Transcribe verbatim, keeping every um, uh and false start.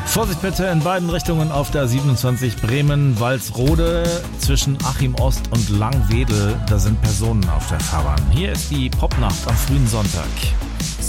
Vorsicht bitte in beiden Richtungen auf der siebenundzwanzig Bremen-Walsrode zwischen Achim Ost und Langwedel. Da sind Personen auf der Fahrbahn. Hier ist die Popnacht am frühen Sonntag.